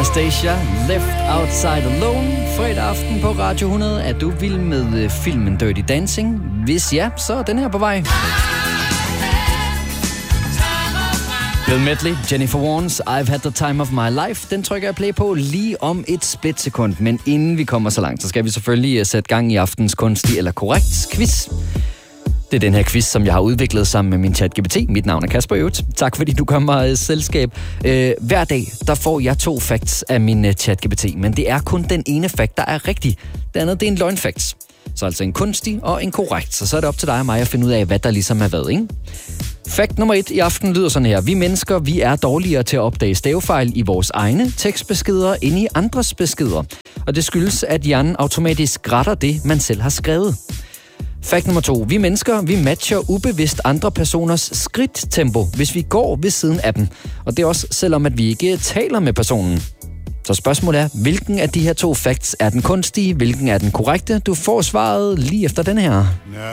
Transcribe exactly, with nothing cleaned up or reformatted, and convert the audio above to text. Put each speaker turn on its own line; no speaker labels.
Anastasia, Left Outside Alone. Fredag aften på Radio hundrede. Er du vild med filmen Dirty Dancing? Hvis ja, så er den her på vej. Bill Medley, Jennifer Warnes, I've Had the Time of My Life. Den trykker jeg play på lige om et splitsekund. Men inden vi kommer så langt, så skal vi selvfølgelig sætte gang i aftens kunstig eller korrekt quiz. Det er den her quiz, som jeg har udviklet sammen med min ChatGPT. Mit navn er Kasper Øvrigt. Tak fordi du kommer i selskab. Øh, hver dag, der får jeg to facts af min uh, ChatGPT. Men det er kun den ene fact, der er rigtig. Det andet, det er en løgnfact. Så altså en kunstig og en korrekt. Så så er det op til dig og mig at finde ud af, hvad der ligesom er hvad, ikke? Fakt nummer et i aften lyder sådan her. Vi mennesker, vi er dårligere til at opdage stavefejl i vores egne tekstbeskeder end i andres beskeder. Og det skyldes, at hjernen automatisk retter det, man selv har skrevet. Fakt nummer to. Vi mennesker, vi matcher ubevidst andre personers skridttempo, hvis vi går ved siden af dem. Og det er også selvom, at vi ikke taler med personen. Så spørgsmålet er, hvilken af de her to facts er den kunstige, hvilken er den korrekte? Du får svaret lige efter den her.